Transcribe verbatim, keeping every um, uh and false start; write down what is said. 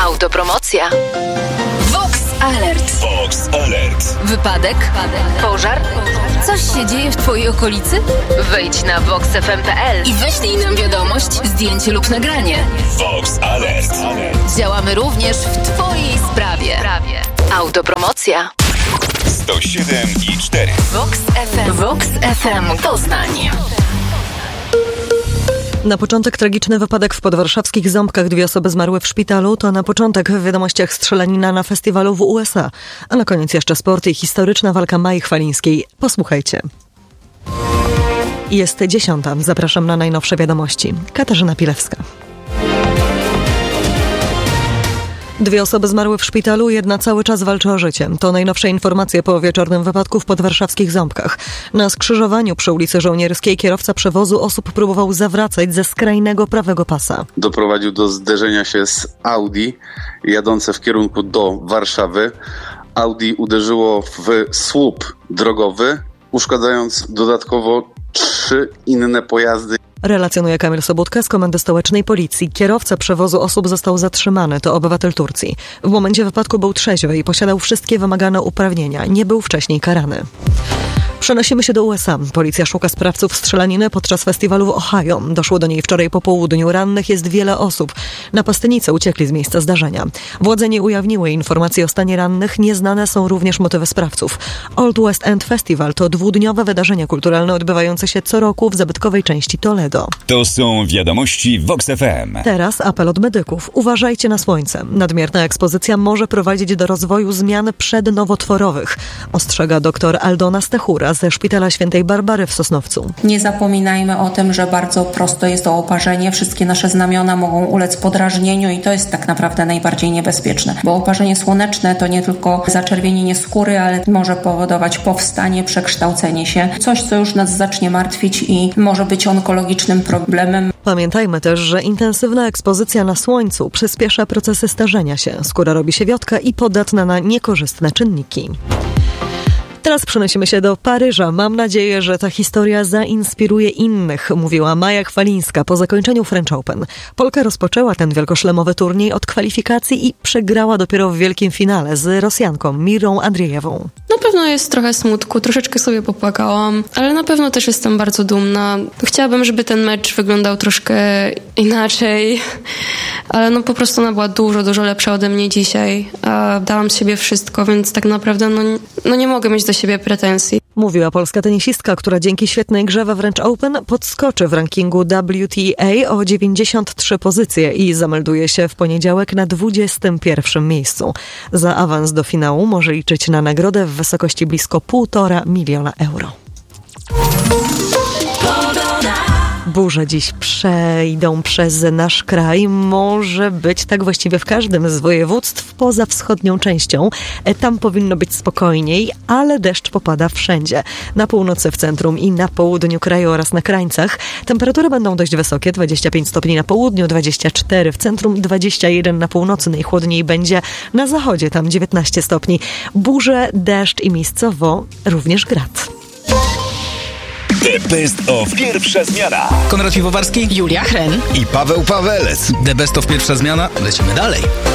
Autopromocja. Vox Alert. Vox Alert. Wypadek? Pożar? Coś się dzieje w twojej okolicy? Wejdź na vox f m kropka p l i wyślij nam wiadomość, zdjęcie lub nagranie. Vox Alert. Działamy również w twojej sprawie. Autopromocja. sto siedem i cztery. Vox F M. Vox F M Poznań. Na początek tragiczny wypadek w podwarszawskich Ząbkach. Dwie osoby zmarły w szpitalu. To na początek w wiadomościach strzelanina na festiwalu w U S A. A na koniec jeszcze sport i historyczna walka Mai Chwalińskiej. Posłuchajcie. Jest dziesiąta. Zapraszam na najnowsze wiadomości. Katarzyna Pilewska. Dwie osoby zmarły w szpitalu, jedna cały czas walczy o życie. To najnowsze informacje po wieczornym wypadku w podwarszawskich Ząbkach. Na skrzyżowaniu przy ulicy Żołnierskiej kierowca przewozu osób próbował zawracać ze skrajnego prawego pasa. Doprowadził do zderzenia się z Audi jadące w kierunku do Warszawy. Audi uderzyło w słup drogowy, uszkadzając dodatkowo trzy inne pojazdy. Relacjonuje Kamil Sobótka z Komendy Stołecznej Policji. Kierowca przewozu osób został zatrzymany. To obywatel Turcji. W momencie wypadku był trzeźwy i posiadał wszystkie wymagane uprawnienia. Nie był wcześniej karany. Przenosimy się do U S A. Policja szuka sprawców strzelaniny podczas festiwalu w Ohio. Doszło do niej wczoraj po południu. Rannych jest wiele osób. Napastnicy uciekli z miejsca zdarzenia. Władze nie ujawniły informacji o stanie rannych. Nieznane są również motywy sprawców. Old West End Festival to dwudniowe wydarzenie kulturalne odbywające się co roku w zabytkowej części Toledo. To są wiadomości Vox F M. Teraz apel od medyków. Uważajcie na słońce. Nadmierna ekspozycja może prowadzić do rozwoju zmian przednowotworowych. Ostrzega dr Aldona Stechura ze Szpitala Świętej Barbary w Sosnowcu. Nie zapominajmy o tym, że bardzo prosto jest to oparzenie. Wszystkie nasze znamiona mogą ulec podrażnieniu i to jest tak naprawdę najbardziej niebezpieczne. Bo oparzenie słoneczne to nie tylko zaczerwienienie skóry, ale może powodować powstanie, przekształcenie się. Coś, co już nas zacznie martwić i może być onkologicznym problemem. Pamiętajmy też, że intensywna ekspozycja na słońcu przyspiesza procesy starzenia się. Skóra robi się wiotka i podatna na niekorzystne czynniki. Teraz przenosimy się do Paryża. Mam nadzieję, że ta historia zainspiruje innych, mówiła Maja Chwalińska po zakończeniu French Open. Polka rozpoczęła ten wielkoszlemowy turniej od kwalifikacji i przegrała dopiero w wielkim finale z Rosjanką Mirą Andrzejewą. Na pewno jest trochę smutku, troszeczkę sobie popłakałam, ale na pewno też jestem bardzo dumna. Chciałabym, żeby ten mecz wyglądał troszkę inaczej, ale no po prostu ona była dużo, dużo lepsza ode mnie dzisiaj. A dałam z siebie wszystko, więc tak naprawdę no, no nie mogę mieć do siebie pretensji. Mówiła polska tenisistka, która dzięki świetnej grze we French Open podskoczy w rankingu W T A o dziewięćdziesiąt trzy pozycje i zamelduje się w poniedziałek na dwudziestym pierwszym miejscu. Za awans do finału może liczyć na nagrodę w wysokości blisko półtora miliona euro. Burze dziś przejdą przez nasz kraj. Może być tak właściwie w każdym z województw poza wschodnią częścią. Tam powinno być spokojniej, ale deszcz popada wszędzie. Na północy, w centrum i na południu kraju oraz na krańcach. Temperatury będą dość wysokie. dwadzieścia pięć stopni na południu, dwadzieścia cztery w centrum, dwadzieścia jeden na północy. Najchłodniej będzie na zachodzie, tam dziewiętnaście stopni. Burze, deszcz i miejscowo również grad. The Best of Pierwsza Zmiana. Konrad Piwowarski, Julia Hren i Paweł Pawelec. The Best of Pierwsza Zmiana. Lecimy dalej.